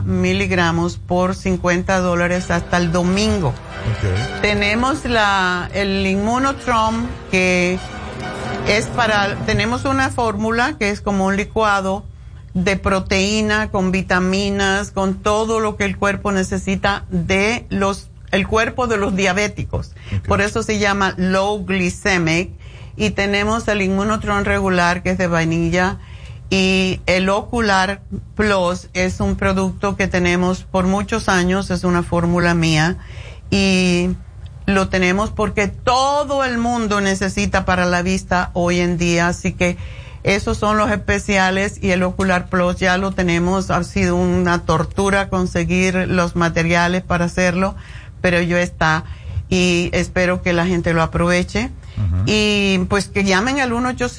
miligramos por $50 hasta el domingo. Okay. Tenemos el Immunotrom, que es tenemos una fórmula que es como un licuado de proteína con vitaminas, con todo lo que el cuerpo necesita el cuerpo de los diabéticos. Okay. Por eso se llama low glycemic. Y tenemos el Immunotron regular, que es de vainilla, y el Ocular Plus es un producto que tenemos por muchos años, es una fórmula mía, y lo tenemos porque todo el mundo necesita para la vista hoy en día, así que esos son los especiales, y el Ocular Plus ya lo tenemos. Ha sido una tortura conseguir los materiales para hacerlo, pero ya está, y espero que la gente lo aproveche. Uh-huh. Y pues que llamen al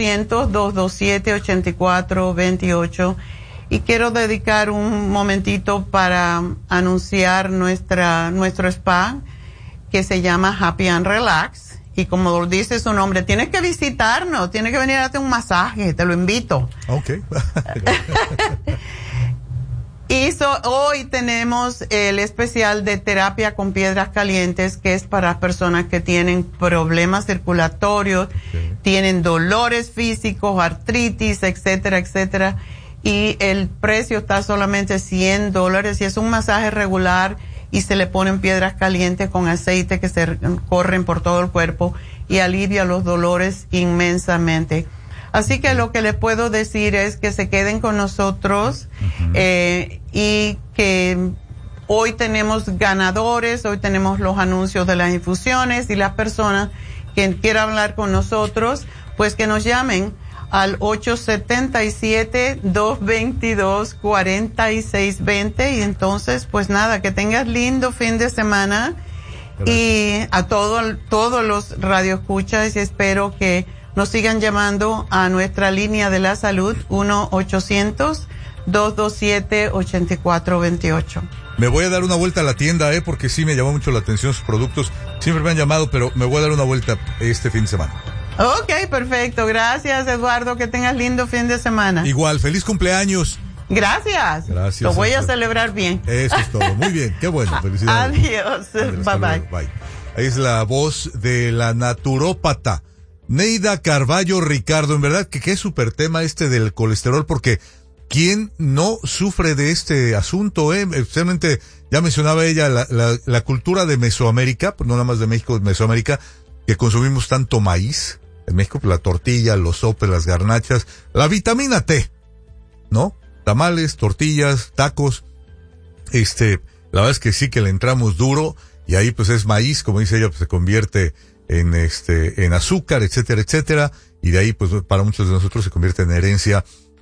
1-800-227-8428. Y quiero dedicar un momentito para anunciar nuestro spa, que se llama Happy and Relax. Y como dice su nombre, tienes que visitarnos, tienes que venir a hacer un masaje, te lo invito. Okay. Hoy tenemos el especial de terapia con piedras calientes, que es para personas que tienen problemas circulatorios, okay, tienen dolores físicos, artritis, etcétera, etcétera. Y el precio está solamente $100, y es un masaje regular, y se le ponen piedras calientes con aceite que se corren por todo el cuerpo y alivia los dolores inmensamente. Así que lo que les puedo decir es que se queden con nosotros, uh-huh, y que hoy tenemos ganadores, hoy tenemos los anuncios de las infusiones, y las personas que quieran hablar con nosotros, pues que nos llamen al 877-222-4620, y entonces pues nada, que tengas lindo fin de semana. Gracias. Y a todos los radioescuchas, y espero que nos sigan llamando a nuestra línea de la salud, 1-800-227-8428. Me voy a dar una vuelta a la tienda, porque sí me llamó mucho la atención sus productos. Siempre me han llamado, pero me voy a dar una vuelta este fin de semana. Ok, perfecto. Gracias, Eduardo. Que tengas lindo fin de semana. Igual, feliz cumpleaños. Gracias. Lo voy a celebrar bien. Eso es todo. Muy bien, qué bueno. Felicidades. Adiós. Bye, bye. Bye. Ahí es la voz de la naturópata Neida Carballo Ricardo. En verdad que qué súper tema del colesterol, porque ¿quién no sufre de este asunto? Especialmente, ya mencionaba ella, la cultura de Mesoamérica, no nada más de México, de Mesoamérica, que consumimos tanto maíz. En México, la tortilla, los sopes, las garnachas, la vitamina T, ¿no? Tamales, tortillas, tacos. La verdad es que sí que le entramos duro, y ahí pues es maíz, como dice ella, pues se convierte en azúcar, etcétera, etcétera, y de ahí pues para muchos de nosotros se convierte en herencia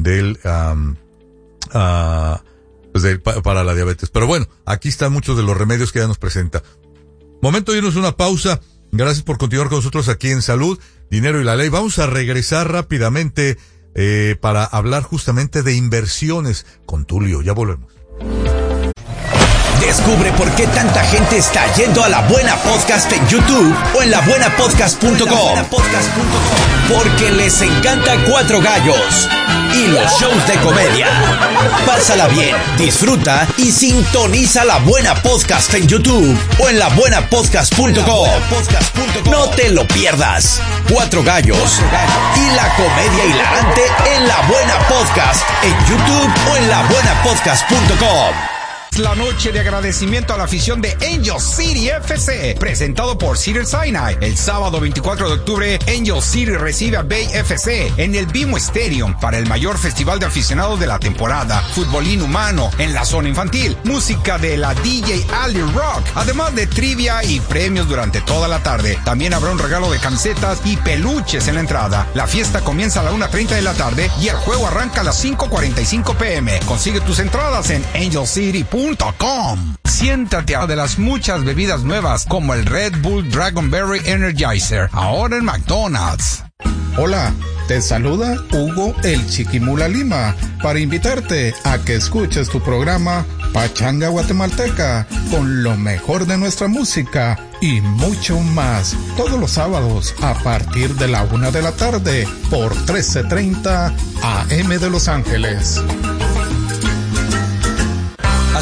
para la diabetes. Pero bueno, aquí están muchos de los remedios que ella nos presenta. Momento de irnos a una pausa. Gracias por continuar con nosotros aquí en Salud, Dinero y la Ley. Vamos a regresar rápidamente para hablar justamente de inversiones con Tulio. Ya volvemos. Descubre por qué tanta gente está yendo a La Buena Podcast en YouTube o en labuenapodcast.com. Porque les encanta Cuatro Gallos y los shows de comedia. Pásala bien, disfruta y sintoniza La Buena Podcast en YouTube o en labuenapodcast.com. No te lo pierdas. Cuatro Gallos y la comedia hilarante en La Buena Podcast en YouTube o en labuenapodcast.com. La noche de agradecimiento a la afición de Angel City FC, presentado por Cedars-Sinai. El sábado 24 de octubre, Angel City recibe a Bay FC en el BMO Stadium para el mayor festival de aficionados de la temporada. Fútbol inhumano en la zona infantil, música de la DJ Ali Rock, además de trivia y premios durante toda la tarde. También habrá un regalo de camisetas y peluches en la entrada. La fiesta comienza a la 1:30 de la tarde y el juego arranca a las 5:45 p.m. Consigue tus entradas en angelcity.com. Siéntate a de las muchas bebidas nuevas como el Red Bull Dragonberry Energizer, ahora en McDonald's. Hola, te saluda Hugo el Chiquimula Lima para invitarte a que escuches tu programa Pachanga Guatemalteca con lo mejor de nuestra música y mucho más todos los sábados a partir de la 1 de la tarde por 1330 AM de Los Ángeles.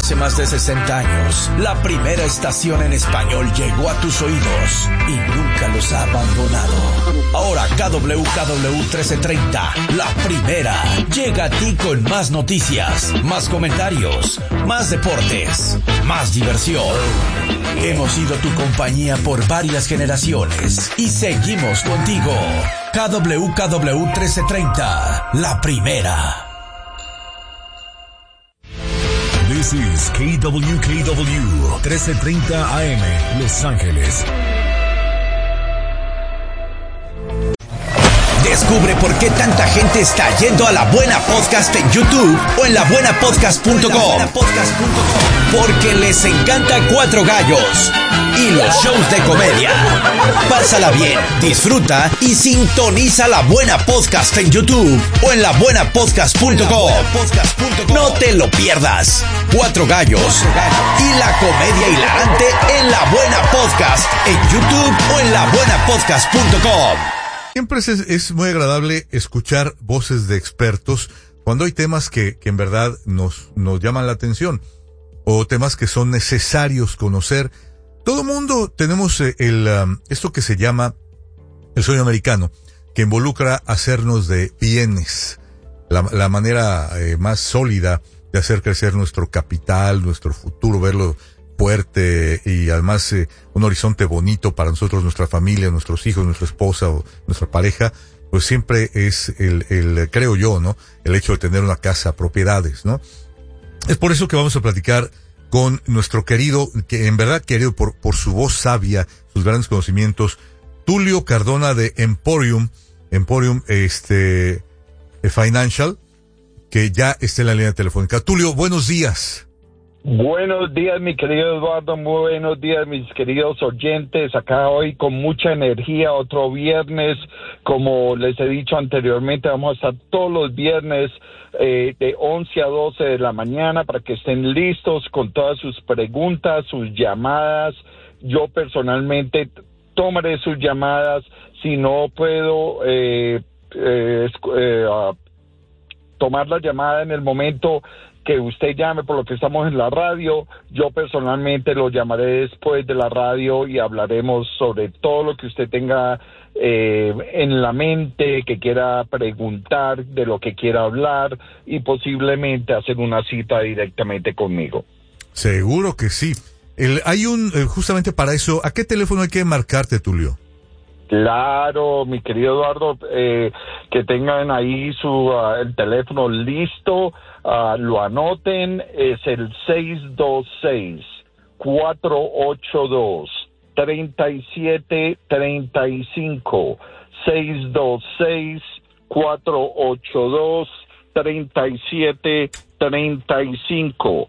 Hace más de 60 años, la primera estación en español llegó a tus oídos y nunca los ha abandonado. Ahora KWKW 1330, la primera, llega a ti con más noticias, más comentarios, más deportes, más diversión. Hemos sido tu compañía por varias generaciones y seguimos contigo. KWKW 1330, la primera. This is KWKW 1330 AM, Los Ángeles. Descubre por qué tanta gente está yendo a La Buena Podcast en YouTube o en labuenapodcast.com. Porque les encanta Cuatro Gallos y los shows de comedia. Pásala bien, disfruta y sintoniza La Buena Podcast en YouTube o en labuenapodcast.com. No te lo pierdas. Cuatro Gallos y la comedia hilarante en La Buena Podcast en YouTube o en labuenapodcast.com. Siempre es muy agradable escuchar voces de expertos cuando hay temas que en verdad nos llaman la atención o temas que son necesarios conocer. Todo mundo tenemos esto que se llama el sueño americano, que involucra hacernos de bienes, la manera más sólida de hacer crecer nuestro capital, nuestro futuro, verlo fuerte y además un horizonte bonito para nosotros, nuestra familia, nuestros hijos, nuestra esposa o nuestra pareja, pues siempre es creo yo, ¿no? El hecho de tener una casa, propiedades, ¿no? Es por eso que vamos a platicar con nuestro querido, que en verdad querido por su voz sabia, sus grandes conocimientos, Tulio Cardona de Emporium Financial, que ya está en la línea telefónica. Tulio, buenos días. Buenos días, mi querido Eduardo, muy buenos días, mis queridos oyentes, acá hoy con mucha energía, otro viernes, como les he dicho anteriormente, vamos a estar todos los viernes de 11 a 12 de la mañana para que estén listos con todas sus preguntas, sus llamadas. Yo personalmente tomaré sus llamadas, si no puedo tomar la llamada en el momento que usted llame, por lo que estamos en la radio, yo personalmente lo llamaré después de la radio y hablaremos sobre todo lo que usted tenga en la mente, que quiera preguntar, de lo que quiera hablar y posiblemente hacer una cita directamente conmigo. Seguro que sí. Hay justamente para eso, ¿a qué teléfono hay que marcarte, Tulio? Claro, mi querido Eduardo, que tengan ahí el teléfono listo, lo anoten, es el 626-482-3735, 626-482-3735,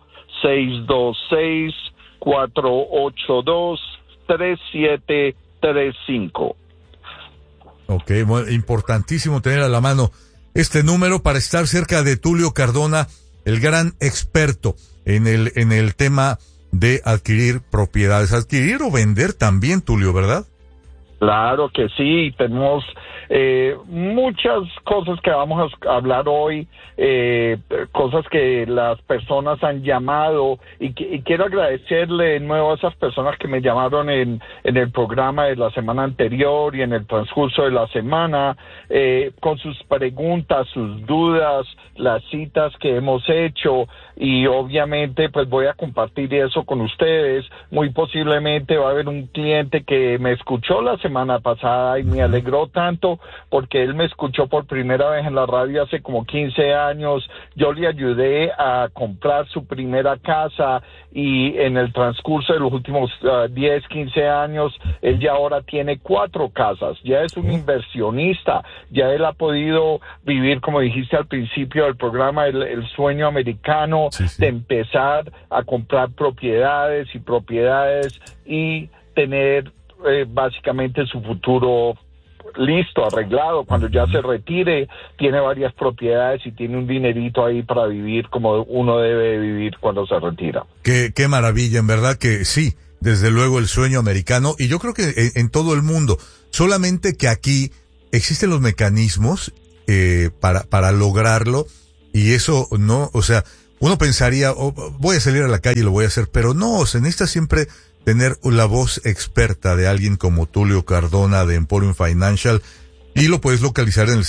626-482-3735. Ok, bueno, importantísimo tener a la mano este número para estar cerca de Tulio Cardona, el gran experto en el tema de adquirir propiedades, adquirir o vender también, Tulio, ¿verdad? Claro que sí, tenemos muchas cosas que vamos a hablar hoy, cosas que las personas han llamado y quiero agradecerle de nuevo a esas personas que me llamaron en el programa de la semana anterior y en el transcurso de la semana, con sus preguntas, sus dudas, las citas que hemos hecho y obviamente pues voy a compartir eso con ustedes. Muy posiblemente va a haber un cliente que me escuchó la semana pasada y me alegró tanto porque él me escuchó por primera vez en la radio hace como 15 años. Yo le ayudé a comprar su primera casa y en el transcurso de los últimos 10, 15 años, él ya ahora tiene 4 casas. Ya es un inversionista, ya él ha podido vivir, como dijiste al principio del programa, el sueño americano, sí. De empezar a comprar propiedades y tener básicamente su futuro listo, arreglado. Cuando ya se retire, tiene varias propiedades y tiene un dinerito ahí para vivir como uno debe vivir cuando se retira. Qué maravilla, en verdad que sí, desde luego el sueño americano, y yo creo que en todo el mundo, solamente que aquí existen los mecanismos para lograrlo, y eso no, o sea, uno pensaría, voy a salir a la calle y lo voy a hacer, pero no, se necesita siempre tener la voz experta de alguien como Tulio Cardona de Emporium Financial, y lo puedes localizar en el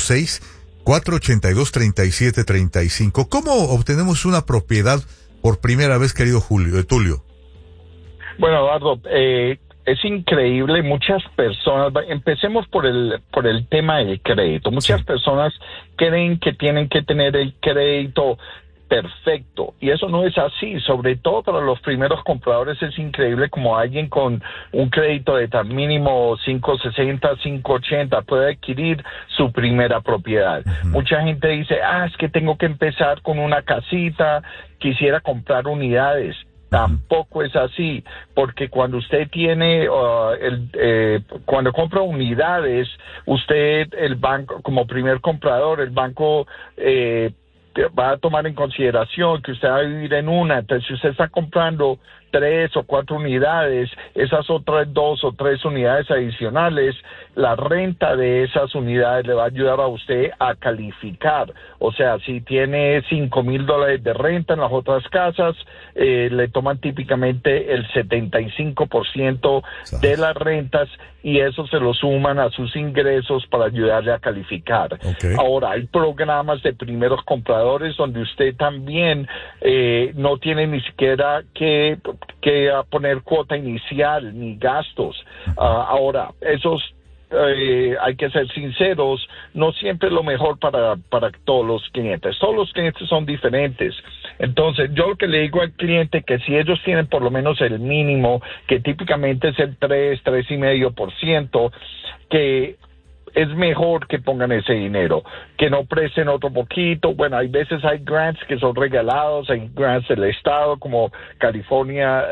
626-482-3735. ¿Cómo obtenemos una propiedad por primera vez, querido Tulio? Bueno, Eduardo, es increíble, muchas personas, empecemos por el tema del crédito. Muchas personas creen que tienen que tener el crédito perfecto, y eso no es así. Sobre todo para los primeros compradores es increíble como alguien con un crédito de tan mínimo 560, 580 puede adquirir su primera propiedad. Mucha gente dice, es que tengo que empezar con una casita, quisiera comprar unidades. Tampoco es así, porque cuando usted tiene, cuando compra unidades, el banco, como primer comprador, el banco va a tomar en consideración que usted va a vivir en una. Entonces, si usted está comprando 3 o 4 unidades, esas otras 2 o 3 unidades adicionales, la renta de esas unidades le va a ayudar a usted a calificar. O sea, si tiene $5,000 de renta en las otras casas, le toman típicamente el 75% de las rentas, y eso se lo suman a sus ingresos para ayudarle a calificar. Okay. Ahora, hay programas de primeros compradores donde usted también no tiene ni siquiera que poner cuota inicial ni gastos. Ahora, esos hay que ser sinceros, no siempre es lo mejor para todos los clientes. Todos los clientes son diferentes. Entonces, yo lo que le digo al cliente que si ellos tienen por lo menos el mínimo, que típicamente es el 3.5%, que es mejor que pongan ese dinero, que no presten otro poquito. Bueno, hay veces hay grants que son regalados, hay grants del estado, como California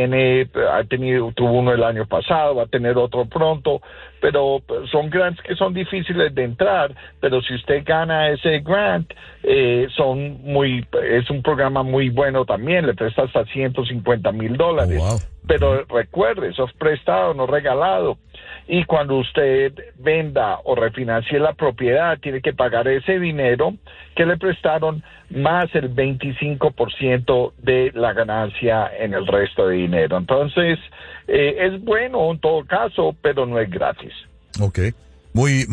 tuvo uno el año pasado, va a tener otro pronto, pero son grants que son difíciles de entrar, pero si usted gana ese grant, es un programa muy bueno también, le presta hasta $150,000. Oh, wow. Pero recuerde, eso es prestado, no regalado. Y cuando usted venda o refinancie la propiedad, tiene que pagar ese dinero que le prestaron más el 25% de la ganancia en el resto de dinero. Entonces, es bueno en todo caso, pero no es gratis. Okay. Muy,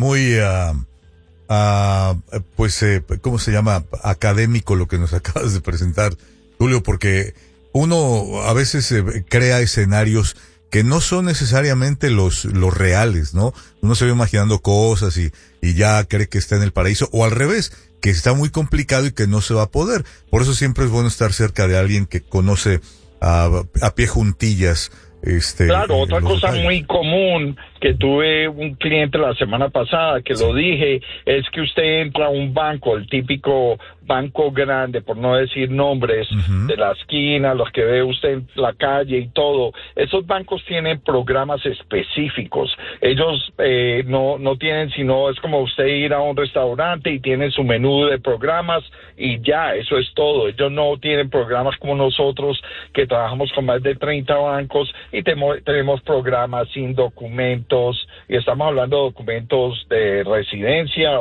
¿cómo se llama? Académico lo que nos acabas de presentar, Tulio, porque uno a veces crea escenarios que no son necesariamente los reales, ¿no? Uno se va imaginando cosas y ya cree que está en el paraíso, o al revés, que está muy complicado y que no se va a poder. Por eso siempre es bueno estar cerca de alguien que conoce a pie juntillas. Claro, otra cosa muy común que tuve un cliente la semana pasada, que lo dije, es que usted entra a un banco, el típico banco grande, por no decir nombres, de la esquina, los que ve usted en la calle y todo. Esos bancos tienen programas específicos. Ellos no tienen sino, es como usted ir a un restaurante y tienen su menú de programas y ya, eso es todo. Ellos no tienen programas como nosotros, que trabajamos con más de 30 bancos y tenemos programas sin documentos, y estamos hablando de documentos de residencia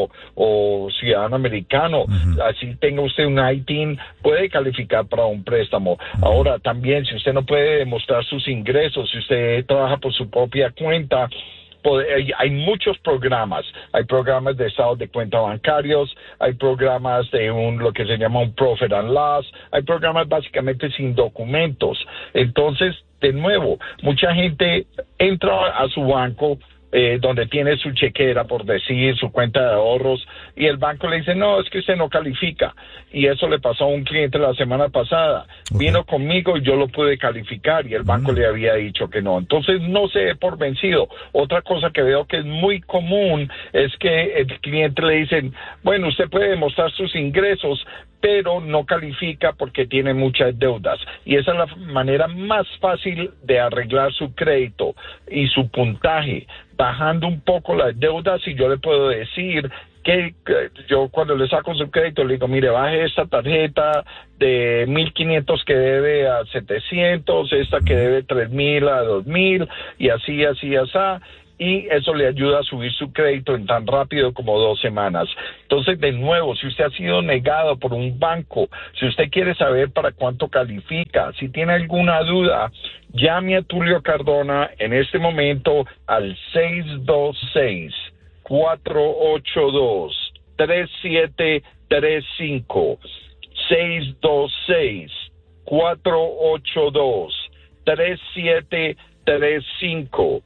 o ciudadano americano. Así tenga usted un ITIN, puede calificar para un préstamo. Ahora también, si usted no puede demostrar sus ingresos, si usted trabaja por su propia cuenta, hay muchos programas. Hay programas de estados de cuenta bancarios, hay programas de lo que se llama un profit and loss, hay programas básicamente sin documentos. Entonces, de nuevo, mucha gente entra a su banco, donde tiene su chequera, por decir, su cuenta de ahorros, y el banco le dice, no, es que usted no califica. Y eso le pasó a un cliente la semana pasada. Vino conmigo y yo lo pude calificar, y el banco le había dicho que no. Entonces, no se dé por vencido. Otra cosa que veo que es muy común es que el cliente le dicen, bueno, usted puede demostrar sus ingresos, pero no califica porque tiene muchas deudas. Y esa es la manera más fácil de arreglar su crédito y su puntaje, bajando un poco las deudas. Y yo le puedo decir que yo cuando le saco su crédito le digo, mire, baje esta tarjeta de 1,500 que debe a 700, esta que debe 3,000 a 2,000, y así. y eso le ayuda a subir su crédito en tan rápido como 2 semanas. Entonces, de nuevo, si usted ha sido negado por un banco, si usted quiere saber para cuánto califica, si tiene alguna duda, llame a Tulio Cardona en este momento al 626-482-3735. 626-482-3735.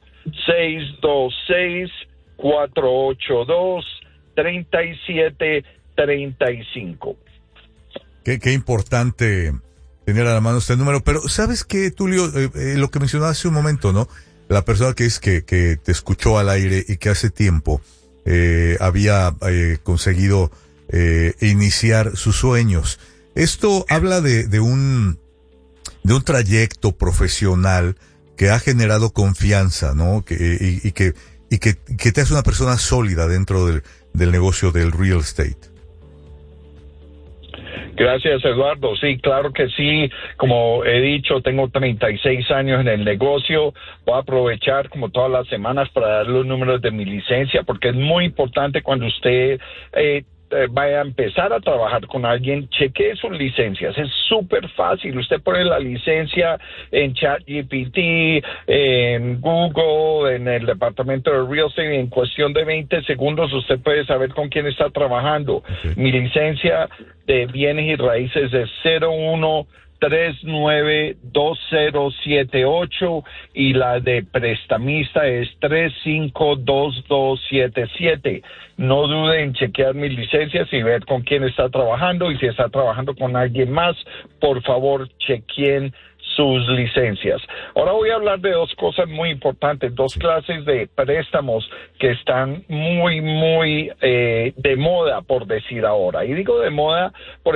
626-482-3735. Qué importante tener a la mano este número. Pero ¿sabes qué, Tulio? Lo que mencionaba hace un momento, ¿no? La persona que te escuchó al aire y que hace tiempo había conseguido iniciar sus sueños. Esto habla de un trayecto profesional que ha generado confianza, ¿no? Y que te hace una persona sólida dentro del negocio del real estate. Gracias, Eduardo. Sí, claro que sí. Como he dicho, tengo 36 años en el negocio. Voy a aprovechar como todas las semanas para dar los números de mi licencia, porque es muy importante cuando usted vaya a empezar a trabajar con alguien, chequee sus licencias. Es súper fácil. Usted pone la licencia en ChatGPT, en Google, en el departamento de Real Estate, y en cuestión de 20 segundos usted puede saber con quién está trabajando. Okay. Mi licencia de bienes y raíces es 01392078 y la de prestamista es 352277. No dude en chequear mis licencias y ver con quién está trabajando, y si está trabajando con alguien más, por favor chequeen sus licencias. Ahora voy a hablar de 2 cosas muy importantes, 2 clases de préstamos que están muy de moda, por decir ahora. Y digo de moda por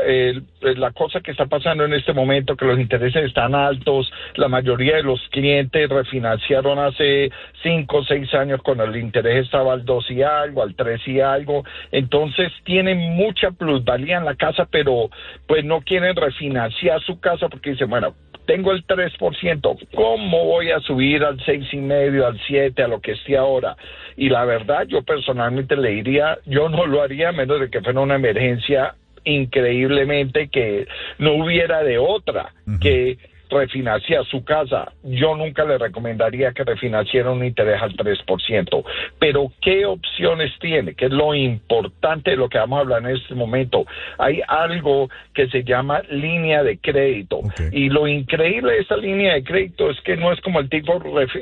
la cosa que está pasando en este momento, que los intereses están altos. La mayoría de los clientes refinanciaron hace 5 o 6 años cuando el interés estaba al 2 y algo, al 3 y algo. Entonces tienen mucha plusvalía en la casa, pero pues no quieren refinanciar su casa porque dicen, bueno, tengo el 3%, ¿cómo voy a subir al 6.5%, al 7%, a lo que esté ahora? Y la verdad, yo personalmente le diría, yo no lo haría a menos de que fuera una emergencia increíblemente que no hubiera de otra que refinanciar su casa. Yo nunca le recomendaría que refinanciara un interés al 3%. Pero ¿qué opciones tiene? Que es lo importante de lo que vamos a hablar en este momento. Hay algo que se llama línea de crédito. Okay. Y lo increíble de esta línea de crédito es que no es como el tipo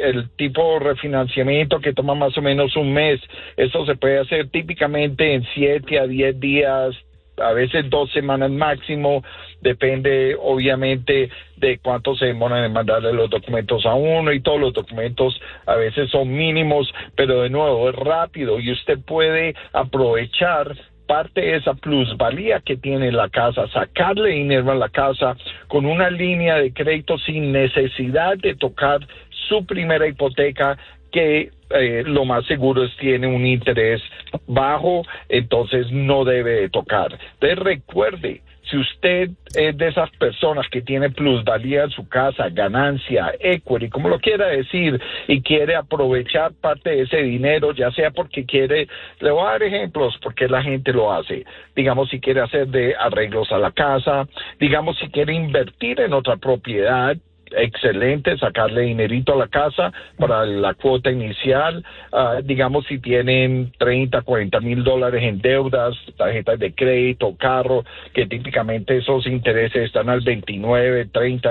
refinanciamiento que toma más o menos un mes. Eso se puede hacer típicamente en 7 a 10 días, a veces 2 semanas máximo, depende obviamente de cuánto se demoran en mandarle los documentos a uno, y todos los documentos a veces son mínimos, pero de nuevo es rápido y usted puede aprovechar parte de esa plusvalía que tiene la casa, sacarle dinero a la casa con una línea de crédito sin necesidad de tocar su primera hipoteca, que lo más seguro es tiene un interés bajo, entonces no debe de tocar. Entonces recuerde, si usted es de esas personas que tiene plusvalía en su casa, ganancia, equity, como lo quiera decir, y quiere aprovechar parte de ese dinero, ya sea porque quiere, le voy a dar ejemplos porque la gente lo hace, digamos si quiere hacer de arreglos a la casa, digamos si quiere invertir en otra propiedad, excelente, sacarle dinerito a la casa para la cuota inicial, digamos si tienen $30,000-$40,000 en deudas, tarjetas de crédito, carro, que típicamente esos intereses están al 29, 30,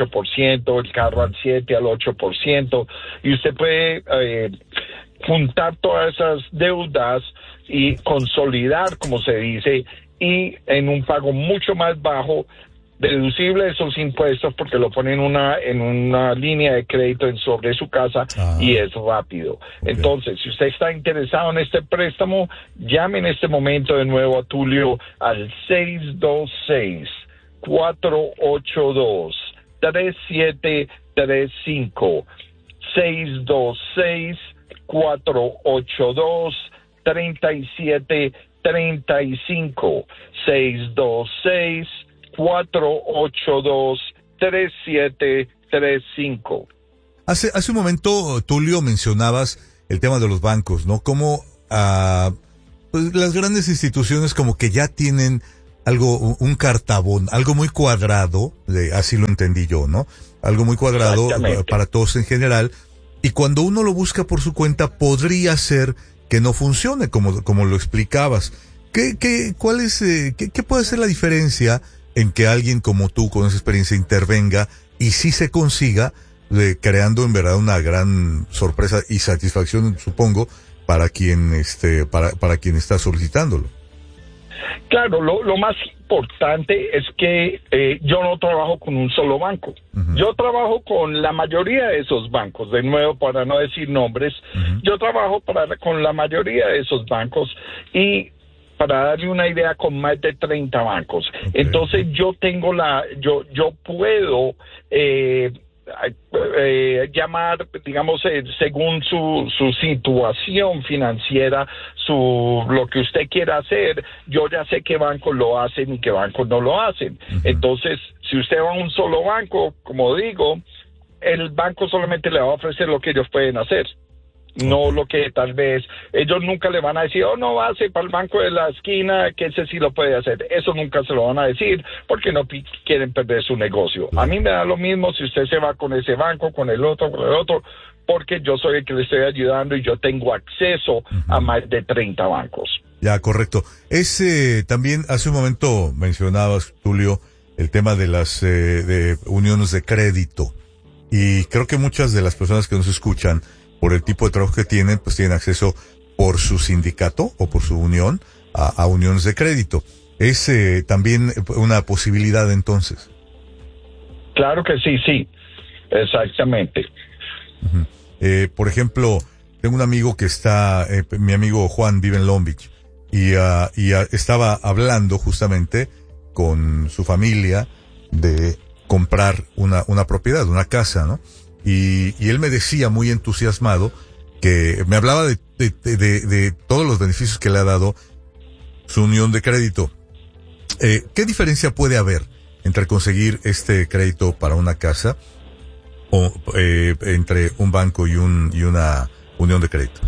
28%, el carro al 7, al 8%, y usted puede juntar todas esas deudas y consolidar, como se dice, y en un pago mucho más bajo, deducible esos impuestos, porque lo ponen en una línea de crédito sobre su casa y es rápido. Okay. Entonces, si usted está interesado en este préstamo, llame en este momento de nuevo a Tulio al 626-482-3735. 626-482-3735. 626-482-3735. Hace un momento, Tulio, mencionabas el tema de los bancos, ¿no? Como pues las grandes instituciones como que ya tienen un cartabón, algo muy cuadrado, así lo entendí yo, ¿no? Algo muy cuadrado para todos en general, y cuando uno lo busca por su cuenta, podría ser que no funcione, como lo explicabas. ¿Qué puede ser la diferencia en que alguien como tú, con esa experiencia, intervenga y sí se consiga, creando en verdad una gran sorpresa y satisfacción, supongo, para quien para quien está solicitándolo? Claro, lo más importante es que yo no trabajo con un solo banco. Uh-huh. Yo trabajo con la mayoría de esos bancos. De nuevo, para no decir nombres, uh-huh. Yo trabajo con la mayoría de esos bancos y para darle una idea, con más de 30 bancos. Okay. Entonces yo tengo yo puedo llamar, digamos, según su situación financiera, lo que usted quiera hacer. Yo ya sé qué bancos lo hacen y qué bancos no lo hacen. Uh-huh. Entonces, si usted va a un solo banco, como digo, el banco solamente le va a ofrecer lo que ellos pueden hacer. No lo que tal vez ellos nunca le van a decir, no, vase para el banco de la esquina, que ese sí lo puede hacer. Eso nunca se lo van a decir porque no quieren perder su negocio. A mí me da lo mismo si usted se va con ese banco, con el otro, porque yo soy el que le estoy ayudando y yo tengo acceso a más de 30 bancos. Ya, correcto. También hace un momento mencionabas, Tulio, el tema de las de uniones de crédito. Y creo que muchas de las personas que nos escuchan, por el tipo de trabajo que tienen, pues tienen acceso por su sindicato o por su unión a uniones de crédito. ¿Es también una posibilidad entonces? Claro que sí, exactamente. Uh-huh. Por ejemplo, tengo un amigo que mi amigo Juan vive en Long Beach y estaba hablando justamente con su familia de comprar una propiedad, una casa, ¿no? Y él me decía muy entusiasmado que me hablaba de todos los beneficios que le ha dado su unión de crédito. ¿Qué diferencia puede haber entre conseguir este crédito para una casa o entre un banco y una unión de crédito?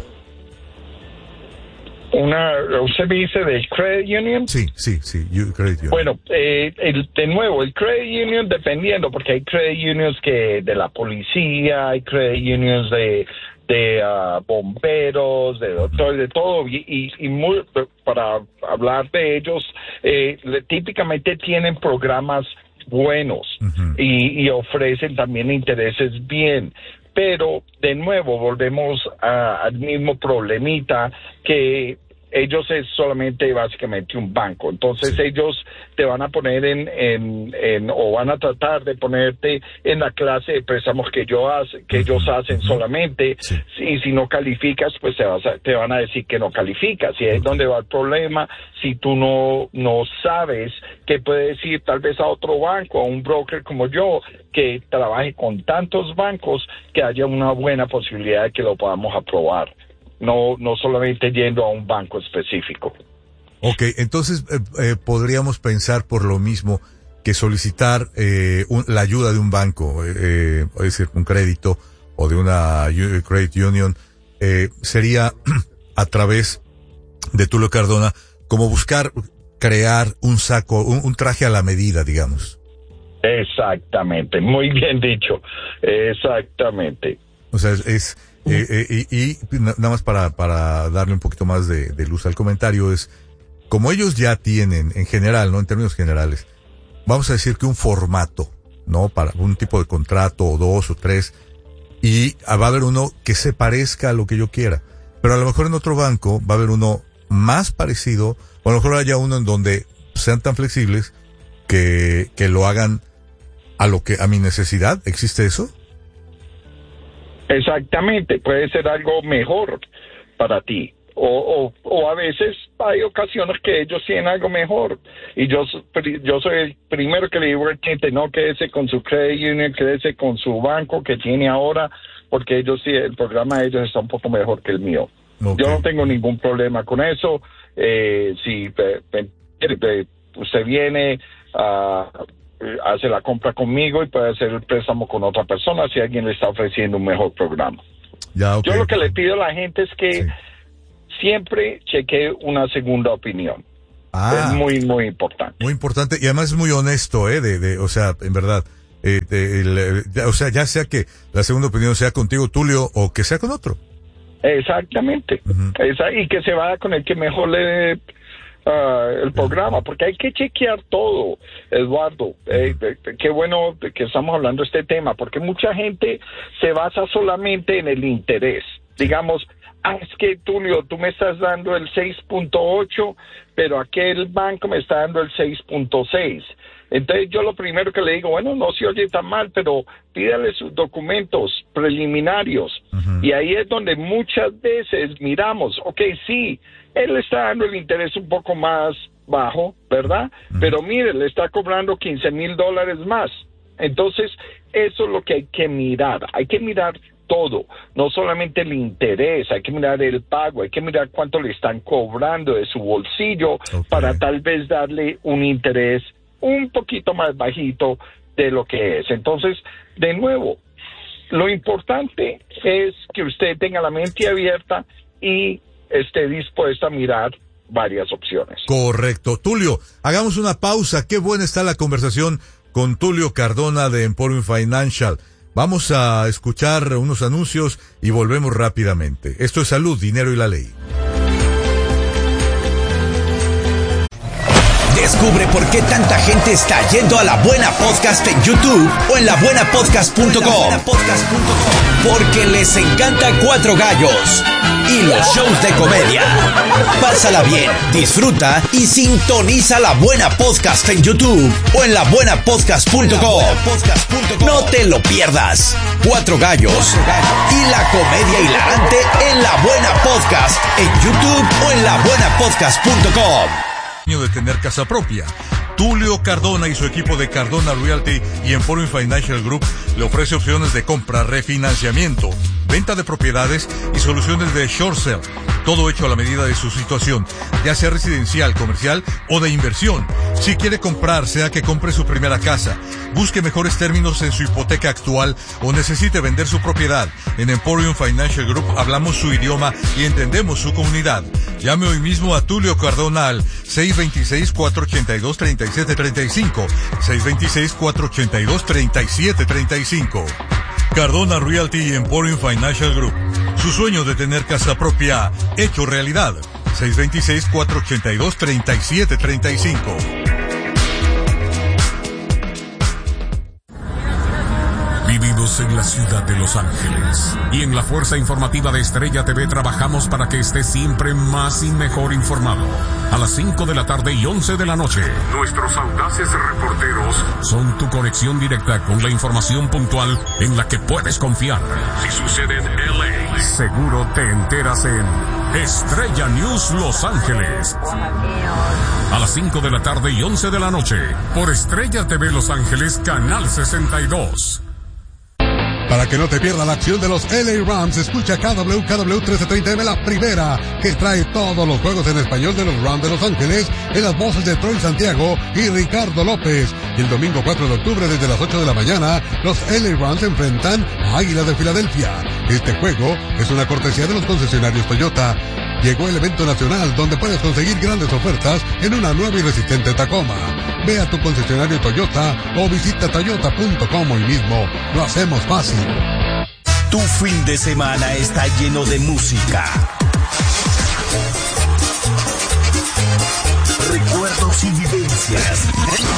¿Usted me dice del credit union? Sí, credit union. Bueno, de nuevo, el credit union dependiendo, porque hay credit unions que de la policía, hay credit unions de bomberos, de doctores, de todo, y para hablar de ellos, típicamente tienen programas buenos, uh-huh. y ofrecen también intereses bien. Pero, de nuevo, volvemos al mismo problemita, que ellos es solamente básicamente un banco. Entonces, sí. Ellos te van a poner o van a tratar de ponerte en la clase de préstamos que ellos hacen solamente. Sí. Y si no calificas, pues te van a decir que no calificas. Y ahí es donde va el problema. Si tú no sabes que puedes ir tal vez a otro banco, a un broker como yo, que trabaje con tantos bancos, que haya una buena posibilidad de que lo podamos aprobar. No solamente yendo a un banco específico. Ok, entonces podríamos pensar por lo mismo que solicitar la ayuda de un banco, es decir, un crédito o de una credit union, sería a través de Tulio Cardona, como buscar crear un traje a la medida, digamos. Exactamente, muy bien dicho, exactamente. O sea, y nada más para darle un poquito más de luz al comentario, es como ellos ya tienen en general, ¿no? En términos generales, vamos a decir que un formato, ¿no? Para un tipo de contrato o 2 o 3, y va a haber uno que se parezca a lo que yo quiera, pero a lo mejor en otro banco va a haber uno más parecido, o a lo mejor haya uno en donde sean tan flexibles que lo hagan a mi necesidad. ¿Existe eso? Exactamente, puede ser algo mejor para ti. O a veces hay ocasiones que ellos tienen algo mejor. Y yo soy el primero que le digo al cliente, no quédese con su credit union, quédese con su banco que tiene ahora, porque ellos sí, el programa de ellos está un poco mejor que el mío. Okay. Yo no tengo ningún problema con eso. Si usted viene hace la compra conmigo y puede hacer el préstamo con otra persona si alguien le está ofreciendo un mejor programa. Ya, okay. Yo lo que le pido a la gente es que siempre chequee una segunda opinión. Es muy, muy importante. Muy importante y además es muy honesto, o sea, en verdad, o sea, ya sea que la segunda opinión sea contigo, Tulio, o que sea con otro. Exactamente. Y que se vaya con el que mejor le dé el programa, porque hay que chequear todo, Eduardo. Qué bueno que estamos hablando de este tema, porque mucha gente se basa solamente en el interés. Digamos, es que Tulio, tú me estás dando el 6.8, pero aquel banco me está dando el 6.6. Entonces yo lo primero que le digo, bueno, no se oye tan mal, pero pídale sus documentos preliminarios. Y ahí es donde muchas veces miramos, sí, él está dando el interés un poco más bajo, ¿verdad? Pero mire, le está cobrando $15,000 más. Entonces, eso es lo que hay que mirar. Hay que mirar todo, no solamente el interés, hay que mirar el pago, hay que mirar cuánto le están cobrando de su bolsillo para tal vez darle un interés un poquito más bajito de lo que es. Entonces, de nuevo, lo importante es que usted tenga la mente abierta y esté dispuesto a mirar varias opciones. Correcto. Tulio, hagamos una pausa. Qué buena está la conversación con Tulio Cardona de Emporium Financial. Vamos a escuchar unos anuncios y volvemos rápidamente. Esto es Salud, Dinero y la Ley. Descubre por qué tanta gente está yendo a La Buena Podcast en YouTube o en labuenapodcast.com. Porque les encanta Cuatro Gallos y los shows de comedia. Pásala bien, disfruta y sintoniza La Buena Podcast en YouTube o en labuenapodcast.com. No te lo pierdas. Cuatro Gallos y la comedia hilarante en La Buena Podcast en YouTube o en labuenapodcast.com. De tener casa propia. Tulio Cardona y su equipo de Cardona Realty y Emporium Financial Group le ofrece opciones de compra, refinanciamiento, venta de propiedades y soluciones de short sale. Todo hecho a la medida de su situación, ya sea residencial, comercial o de inversión. Si quiere comprar, sea que compre su primera casa, busque mejores términos en su hipoteca actual o necesite vender su propiedad, en Emporium Financial Group hablamos su idioma y entendemos su comunidad. Llame hoy mismo a Tulio Cardona al 626-482-3735, 626-482-3735. Cardona Realty y Emporium Financial Group. Su sueño de tener casa propia hecho realidad. 626-482-3735. Vivimos en la ciudad de Los Ángeles y en la fuerza informativa de Estrella TV trabajamos para que estés siempre más y mejor informado. A las 5 de la tarde y 11 de la noche, nuestros audaces reporteros son tu conexión directa con la información puntual en la que puedes confiar. Si sucede en LA, seguro te enteras en Estrella News Los Ángeles. A las 5 de la tarde y 11 de la noche, por Estrella TV Los Ángeles, Canal 62. Para que no te pierda la acción de los LA Rams, escucha KWKW 1330M, la primera, que trae todos los juegos en español de los Rams de Los Ángeles, en las voces de Troy Santiago y Ricardo López. Y el domingo 4 de octubre, desde las 8 de la mañana, los LA Rams se enfrentan a Águilas de Filadelfia. Este juego es una cortesía de los concesionarios Toyota. Llegó el evento nacional donde puedes conseguir grandes ofertas en una nueva y resistente Tacoma. Ve a tu concesionario Toyota o visita toyota.com hoy mismo. Lo hacemos fácil. Tu fin de semana está lleno de música, recuerdos y vivencias.